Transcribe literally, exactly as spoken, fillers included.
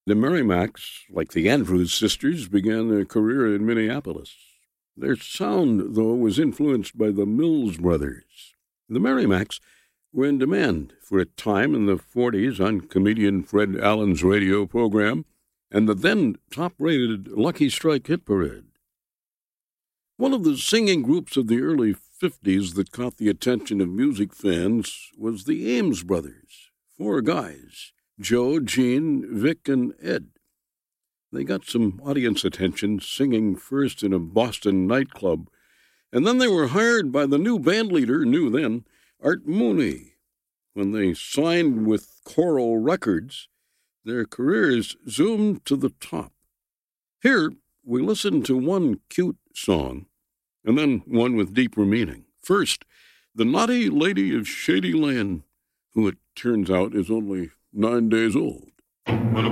The Merrimacs, like the Andrews sisters, began their career in Minneapolis. Their sound, though, was influenced by the Mills Brothers. The Merrimacs were in demand for a time in the forties on comedian Fred Allen's radio program and the then top-rated Lucky Strike hit parade. One of the singing groups of the early fifties that caught the attention of music fans was the Ames Brothers, four guys, Joe, Gene, Vic, and Ed. They got some audience attention singing first in a Boston nightclub, and then they were hired by the new bandleader, new then, Art Mooney. When they signed with Coral Records, their careers zoomed to the top. Here, we listen to one cute song, and then one with deeper meaning. First, The Naughty Lady of Shady Lane, who it turns out is only nine days old.